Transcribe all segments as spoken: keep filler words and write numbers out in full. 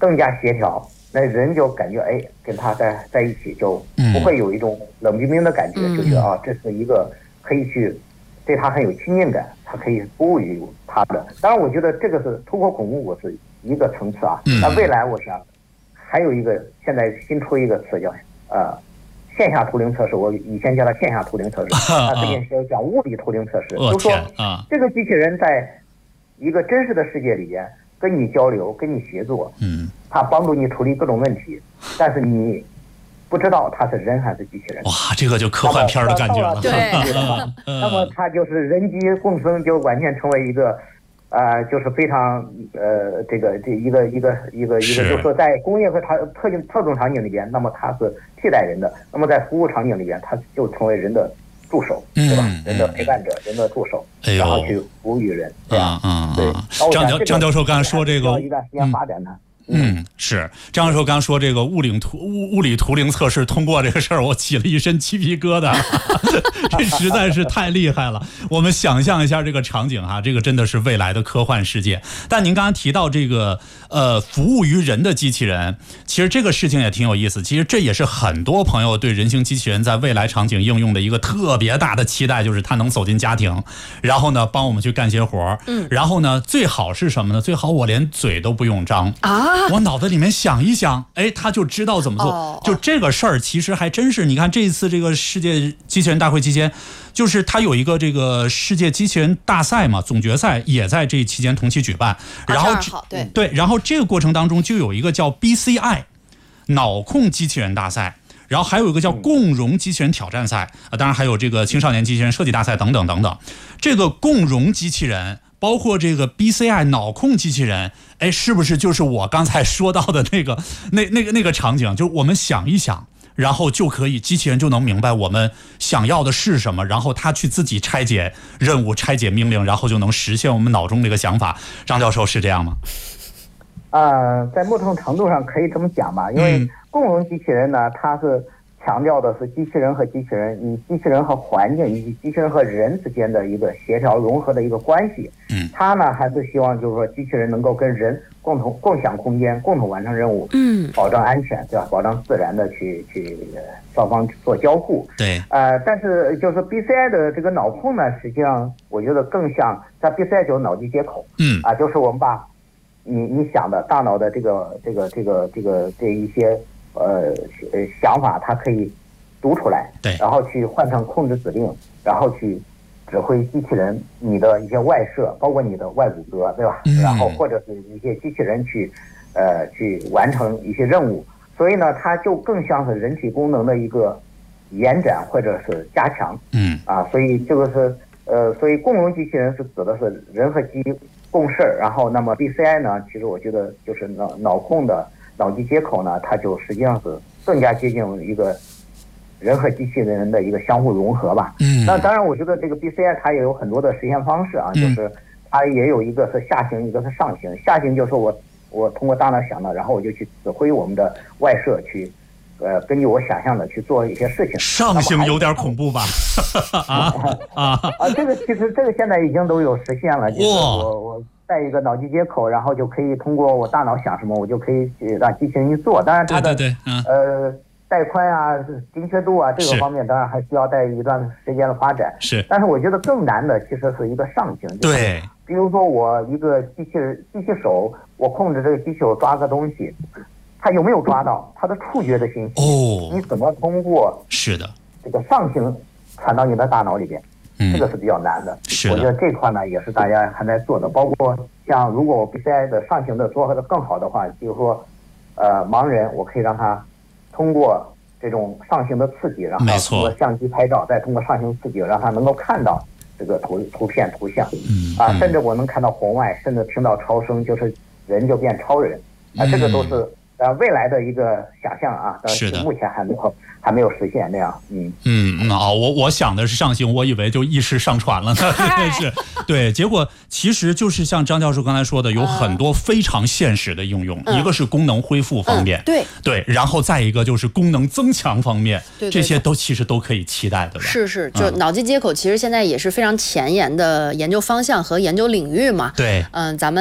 更加协调，那人就感觉哎，跟他在在一起就不会有一种冷冰冰的感觉，嗯、就觉得啊，这是一个可以去对他很有亲近感，他可以服务于他的。当然，我觉得这个是突破孔目，我是一个层次啊。那未来我想还有一个，现在新出一个词叫呃线下图灵测试，我以前叫它线下图灵测试，那最近是讲物理图灵测试，就说这个机器人在一个真实的世界里边跟你交流，跟你协作，嗯，它帮助你处理各种问题，但是你不知道它是人还是机器人。 哇，这个就科幻片的感觉了。 对，那么它就是人机共生，就完全成为一个。呃，就是非常呃，这个这一个一个一个一个，就是说在工业和它特定特种场景里边，那么它是替代人的；那么在服务场景里边，它就成为人的助手，对吧？嗯、人的陪伴者，人的助手， 哎、 然后去服务于人。对吧？ 嗯嗯， 对。 张教张教授刚才说这个， 要一段时间发展它。 嗯，是张教授刚说这个物理图物物理图灵测试通过这个事儿，我起了一身鸡皮疙瘩，这实在是太厉害了。我们想象一下这个场景哈，这个真的是未来的科幻世界。但您刚刚提到这个呃服务于人的机器人，其实这个事情也挺有意思。其实这也是很多朋友对人形机器人在未来场景应用的一个特别大的期待，就是它能走进家庭，然后呢帮我们去干些活，嗯，然后呢最好是什么呢？最好我连嘴都不用张啊。我脑子里面想一想，哎，他就知道怎么做。哦、就这个事儿，其实还真是，你看这一次这个世界机器人大会期间，就是他有一个这个世界机器人大赛嘛，总决赛也在这期间同期举办。然后对对，然后这个过程当中就有一个叫 B C I 脑控机器人大赛。然后还有一个叫共融机器人挑战赛啊，当然还有这个青少年机器人设计大赛等等等等。这个共融机器人，包括这个 B C I 脑控机器人，哎，是不是就是我刚才说到的那个那那个那个场景？就是我们想一想，然后就可以机器人就能明白我们想要的是什么，然后他去自己拆解任务、拆解命令，然后就能实现我们脑中这个想法。张教授是这样吗？ 呃，在某种程度上可以这么讲吧，因为共融机器人呢，它是强调的是机器人和机器人，以机器人和环境以及机器人和人之间的一个协调融合的一个关系。嗯，它呢还是希望就是说机器人能够跟人共同共享空间，共同完成任务，嗯，保障安全，对吧？保障自然的去去双方做交互。 对， 呃，但是就是 B C I 的这个脑控呢，实际上我觉得更像在 B C I 就是脑机接口。嗯，啊，就是我们把你你想的大脑的这个这个这个这个这一些呃呃想法，它可以读出来， 对， 然后去换成控制指令，然后去指挥机器人你的一些外设，包括你的外骨骼，对吧？嗯、然后或者是一些机器人去呃去完成一些任务，所以呢，它就更像是人体功能的一个延展或者是加强。嗯，啊，所以这个是呃，所以共融机器人是指的是人和机共事儿，然后那么 B C I 呢，其实我觉得就是脑脑控的脑机接口呢，它就实际上是更加接近一个人和机器人的一个相互融合吧。嗯，那当然，我觉得这个 B C I 它也有很多的实现方式啊，就是它也有一个是下行，一个是上行。下行就是我我通过大脑想的，然后我就去指挥我们的外设去。呃，根据我想象的去做一些事情。 上行有点恐怖吧？啊啊啊！这个其实这个现在已经都有实现了，就是我我带一个脑机接口，然后就可以通过我大脑想什么，我就可以让机器人去做。当然它的对对对，嗯、 呃带宽啊、精确度啊这个方面，当然还需要带一段时间的发展。 是， 但是我觉得更难的其实是一个上行。就是、 对， 比如说我一个机器人机器手，我控制这个机器手抓个东西。它有没有抓到它的触觉的信息？哦，你怎么通过是的这个上行传到你的大脑里边？嗯，这个是比较难的。 是的， 我觉得这块呢也是大家还在做的。包括像如果我 B C I 的上行的做的更好的话，比如说呃盲人，我可以让他通过这种上行的刺激，然后通过相机拍照，再通过上行刺激，让他能够看到这个图图片图像。嗯啊，甚至我能看到红外，甚至听到超声，就是人就变超人啊，这个都是。呃，未来的一个想象啊，但是目前还没有还没有实现那样。嗯嗯啊，我我想的是上行，我以为就意识上传了呢，真的是对。结果其实就是像张教授刚才说的，有很多非常现实的应用，嗯、一个是功能恢复方面， 嗯、对对，然后再一个就是功能增强方面， 对对对这些都其实都可以期待的吧？ 是是，就脑机接口其实现在也是非常前沿的研究方向和研究领域嘛。 对， 嗯，咱们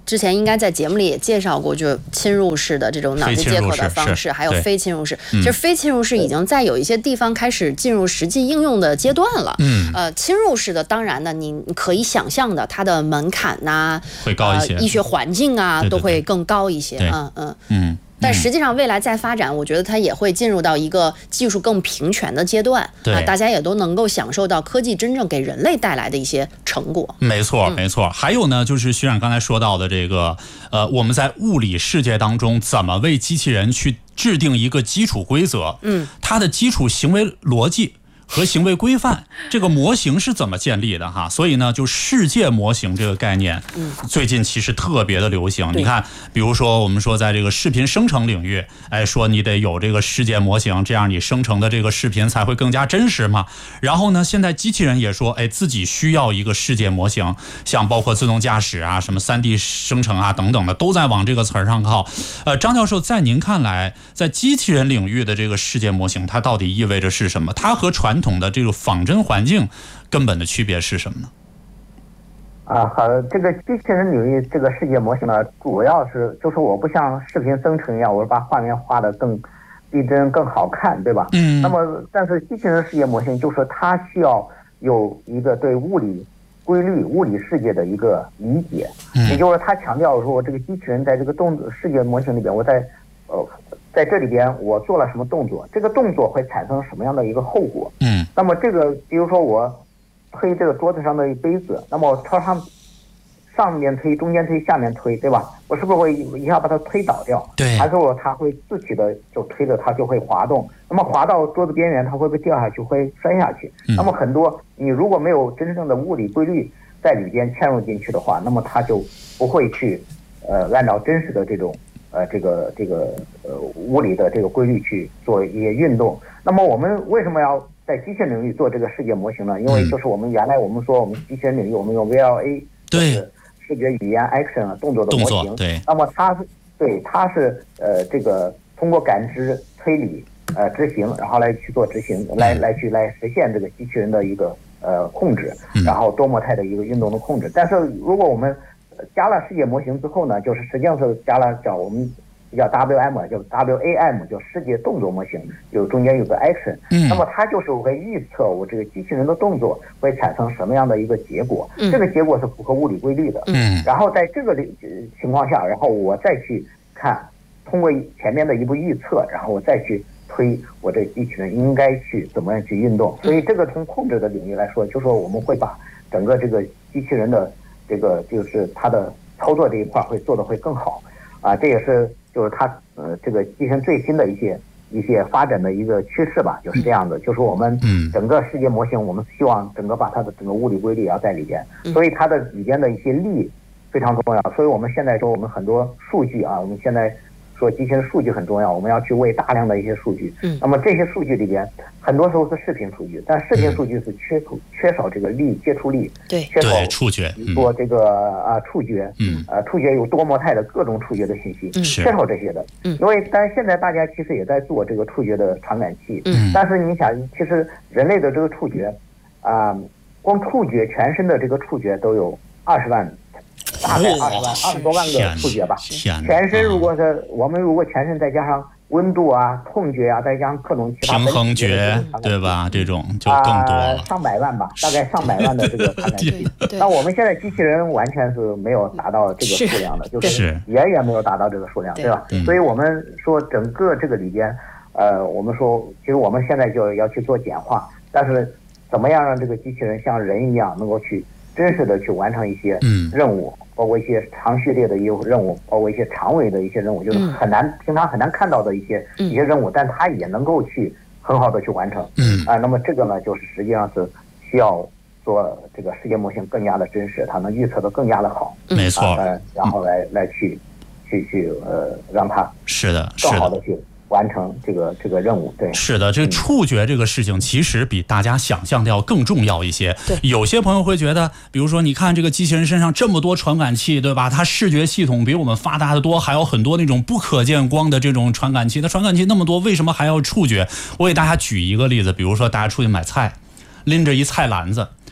之前应该在节目里也介绍过，就侵入式的这种脑机接口的方式，还有非侵入式。其实非侵入式已经在有一些地方开始进入实际应用的阶段了。嗯，呃，侵入式的当然呢，你可以想象的，它的门槛呐、啊、 会高一些， 呃、医学环境啊对对对都会更高一些。嗯嗯嗯。 但实际上，未来再发展，我觉得它也会进入到一个技术更平权的阶段啊，大家也都能够享受到科技真正给人类带来的一些成果。 没错，没错。还有呢，就是徐冉刚才说到的这个，呃，我们在物理世界当中怎么为机器人去制定一个基础规则？嗯，它的基础行为逻辑和行为规范，这个模型是怎么建立的哈？所以呢，就世界模型这个概念，嗯，最近其实特别的流行。你看，比如说我们说在这个视频生成领域，哎，说你得有这个世界模型，这样你生成的这个视频才会更加真实嘛。然后呢，现在机器人也说，哎，自己需要一个世界模型，像包括自动驾驶啊、什么 三 D 生成啊等等的，都在往这个词儿上靠。呃，张教授，在您看来，在机器人领域的这个世界模型，它到底意味着是什么？它和传统的这个仿真环境根本的区别是什么呢？ 啊，好，这个机器人领域这个世界模型呢，主要是就是我不像视频生成一样，我把画面画得更逼真、更好看，对吧？嗯。那么，但是机器人世界模型就是它需要有一个对物理规律、物理世界的一个理解，嗯、也就是它强调说，这个机器人在这个动世界模型里边，我在呃。在这里边我做了什么动作，这个动作会产生什么样的一个后果？嗯，那么这个比如说我推这个桌子上的杯子，那么我朝上上面推、中间推、下面推，对吧？我是不是会一下把它推倒掉？ 对， 还是说它会自己的就推着它就会滑动？那么滑到桌子边缘，它会不会掉下去？会摔下去？嗯、那么很多你如果没有真正的物理规律在里边嵌入进去的话，那么它就不会去呃按照真实的这种。呃，这个这个呃物理的这个规律去做一些运动。那么我们为什么要在机器人领域做这个世界模型呢？因为就是我们原来我们说我们机器人领域我们用 V L A， 对， 视觉语言 action 啊动作的模型。 对。 那么它是对它是呃这个通过感知、推理、呃执行，然后来去做执行，来来去来实现这个机器人的一个呃控制，然后多模态的一个运动的控制。但是如果我们加了世界模型之后呢，就是实际上是加了叫我们叫 W M， 叫 W A M， 叫世界动作模型，有中间有个 action，嗯，那么它就是会预测我这个机器人的动作会产生什么样的一个结果，嗯，这个结果是符合物理规律的，嗯，然后在这个情况下，然后我再去看，通过前面的一步预测，然后我再去推我这机器人应该去怎么样去运动，所以这个从控制的领域来说，就说我们会把整个这个机器人的这个就是它的操作这一块会做得会更好，啊，这也是就是它呃这个机器人最新的一些一些发展的一个趋势吧，就是这样的，就是我们整个世界模型，我们希望整个把它的整个物理规律也要在里边，所以它的里边的一些力非常重要，所以我们现在说我们很多数据啊，我们现在说机器人数据很重要，我们要去喂大量的一些数据。嗯，那么这些数据里边，很多时候是视频数据，但视频数据是缺少、嗯、缺少这个力接触力， 对， 缺少触觉， 说这个啊触觉，嗯，呃触觉有多模态的各种触觉的信息，嗯，缺少这些的。嗯，因为但是现在大家其实也在做这个触觉的传感器，嗯，但是你想，其实人类的这个触觉，啊、呃，光触觉全身的这个触觉都有二十万。大概二十万、二十多万个触觉吧。全身如果是我们如果全身再加上温度啊、痛觉啊，再加上各种其他平衡觉，对吧？这种就更多了、 呃，上百万吧，大概上百万的这个传感器。那我们现在机器人完全是没有达到这个数量的，就是远远没有达到这个数量，对吧？所以我们说整个这个里边，呃，我们说其实我们现在就要去做简化，但是怎么样让这个机器人像人一样能够去真实的去完成一些任务，嗯、包括一些长序列的一些任务，包括一些长尾的一些任务，就是很难、嗯、平常很难看到的一些、嗯、一些任务，但它也能够去很好的去完成。嗯啊，那么这个呢，就是实际上是需要做这个世界模型更加的真实，它能预测的更加的好。 没错。 呃，然后来来去去去呃，让它是的， 更好的去完成这个这个任务。对， 是的，这触觉这个事情其实比大家想象的要更重要一些。 对， 有些朋友会觉得，比如说你看这个机器人身上这么多传感器，对吧？它视觉系统比我们发达的多，还有很多那种不可见光的这种传感器。那传感器那么多，为什么还要触觉？我给大家举一个例子，比如说大家出去买菜，拎着一菜篮子。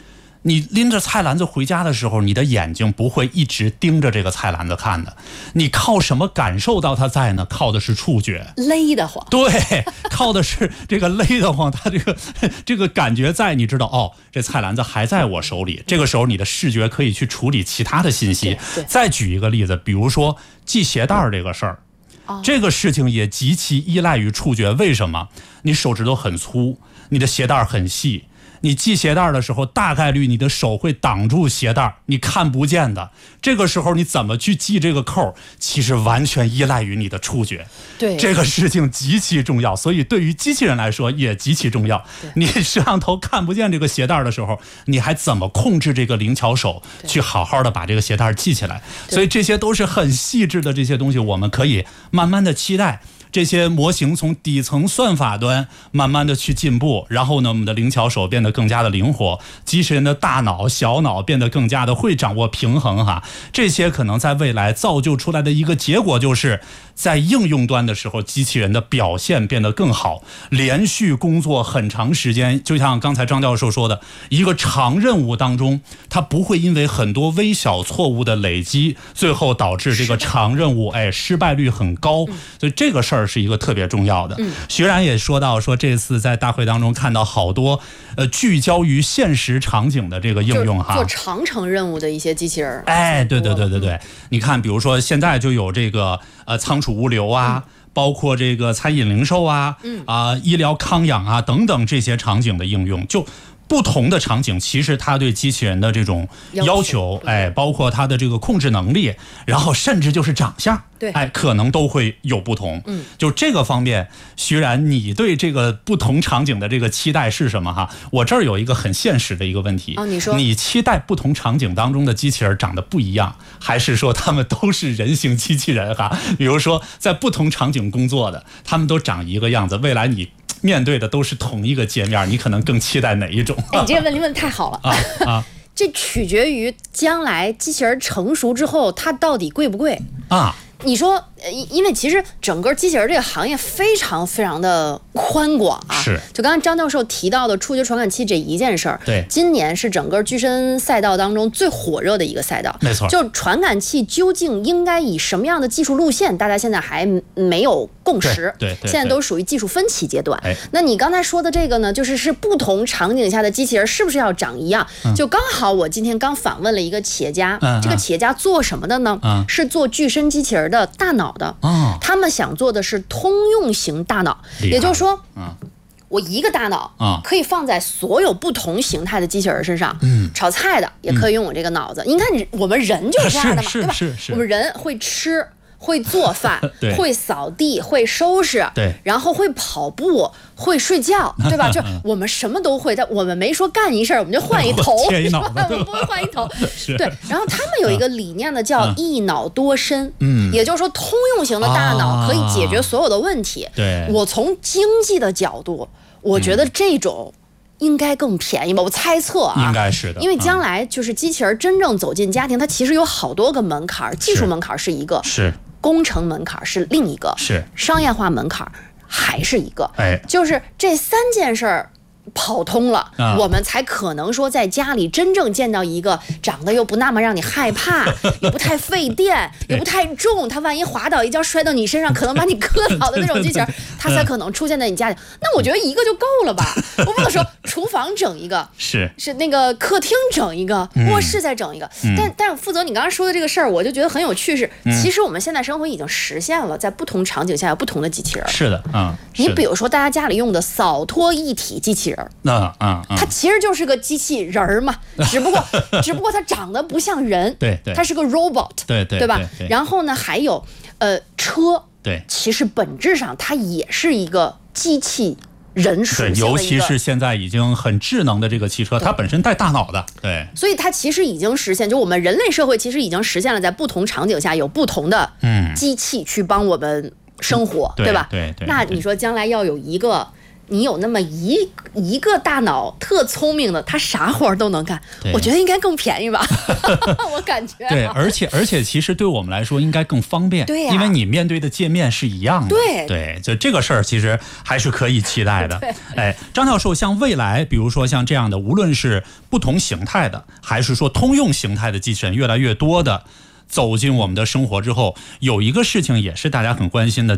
你拎着菜篮子回家的时候，你的眼睛不会一直盯着这个菜篮子看的，你靠什么感受到它在呢？靠的是触觉， 勒得慌。 对，靠的是这个勒得慌，它这个这个感觉在，你知道哦，这菜篮子还在我手里，这个时候你的视觉可以去处理其他的信息。再举一个例子，比如说系鞋带这个事儿。这个事情也极其依赖于触觉，为什么？你手指头很粗，你的鞋带很细，你系鞋带的时候，大概率你的手会挡住鞋带，你看不见的。这个时候你怎么去系这个扣，其实完全依赖于你的触觉。 对， 这个事情极其重要，所以对于机器人来说也极其重要。你摄像头看不见这个鞋带的时候，你还怎么控制这个灵巧手去好好的把这个鞋带系起来？所以这些都是很细致的这些东西，我们可以慢慢的期待。这些模型从底层算法端慢慢的去进步，然后呢，我们的灵巧手变得更加的灵活，机器人的大脑小脑变得更加的会掌握平衡哈。这些可能在未来造就出来的一个结果，就是在应用端的时候，机器人的表现变得更好，连续工作很长时间，就像刚才张教授说的，一个长任务当中，它不会因为很多微小错误的累积，最后导致这个长任务哎失败率很高，所以这个事儿是一个特别重要的。嗯，徐然也说到说这次在大会当中看到好多呃聚焦于现实场景的这个应用哈， 做长程任务的一些机器人。 哎，对对对对对，你看，比如说现在就有这个呃仓储物流啊。嗯，包括这个餐饮零售啊，嗯啊、呃、医疗康养啊等等这些场景的应用，就不同的场景，其实它对机器人的这种要求，哎，包括它的这个控制能力，然后甚至就是长相， 对， 哎，可能都会有不同。 嗯， 就这个方面，徐然，你对这个不同场景的这个期待是什么哈？我这儿有一个很现实的一个问题。 哦，你说， 你期待不同场景当中的机器人长得不一样，还是说他们都是人形机器人哈？比如说在不同场景工作的，他们都长一个样子，未来你面对的都是同一个界面，你可能更期待哪一种？ 哎，你这个问题问得太好了啊啊！ 这取决于将来机器人成熟之后，它到底贵不贵啊？ 你说，因为其实整个机器人这个行业非常非常的宽广啊。 是。 就刚刚张教授提到的触觉传感器这一件事儿， 对， 今年是整个具身赛道当中最火热的一个赛道。 没错。 就传感器究竟应该以什么样的技术路线，大家现在还没有共识。 对 对, 对。 现在都属于技术分歧阶段。 哎。 那你刚才说的这个呢，就是是不同场景下的机器人是不是要长一样？嗯、就刚好我今天刚访问了一个企业家， 嗯、 这个企业家做什么的呢？ 嗯、 是做具身机器人的大脑的。 哦， 他们想做的是通用型大脑，也就是说，嗯，我一个大脑啊可以放在所有不同形态的机器人身上。嗯，炒菜的也可以用我这个脑子。你看，你我们人就是这样的嘛，对吧？ 是是。 我们人会吃，会做饭，会扫地，会收拾， 对， 然后会跑步，会睡觉，对吧？就我们什么都会，但我们没说干一事儿我们就换一头， 切一脑子， 我们不会换一头。对，然后他们有一个理念呢，叫一脑多身，嗯，也就是说通用型的大脑可以解决所有的问题。 对， 我从经济的角度，我觉得这种应该更便宜吧，我猜测啊， 应该是的， 因为将来就是机器人真正走进家庭，它其实有好多个门槛，技术门槛是一个， 是工程门槛是另一个， 是商业化门槛还是一个， 哎， 就是这三件事儿跑通了、啊，我们才可能说在家里真正见到一个长得又不那么让你害怕，也不太费电，也不太重，它万一滑倒一跤摔到你身上，可能把你磕倒的那种机器人，它才可能出现在你家里。那我觉得一个就够了吧？我不能说厨房整一个， 是是那个客厅整一个，卧室再整一个。嗯、但但负责你刚刚说的这个事儿，我就觉得很有趣是， 嗯、 其实我们现在生活已经实现了，在不同场景下有不同的机器人。 是的，嗯， 你比如说大家家里用的扫拖一体机器人。 那嗯， 它其实就是个机器人儿嘛，只不过只不过它长得不像人， 对对， 它是个 robot， 对对， 对吧？然后呢，还有呃车， 对， 其实本质上它也是一个机器人属性的一个， 尤其是现在已经很智能的这个汽车，它本身带大脑的，对， 所以它其实已经实现，就我们人类社会其实已经实现了，在不同场景下有不同的机器去帮我们生活， 嗯、 对吧？ 对 对, 对。 那你说将来要有一个你有那么一一个大脑特聪明的，他啥活都能干，我觉得应该更便宜吧。我感觉、啊、 对，而且而且其实对我们来说应该更方便， 对呀、啊， 因为你面对的界面是一样的。 对对，就这个事儿其实还是可以期待的。哎，张教授，像未来，比如说像这样的，无论是不同形态的，还是说通用形态的机器人越来越多的走进我们的生活之后，有一个事情也是大家很关心的。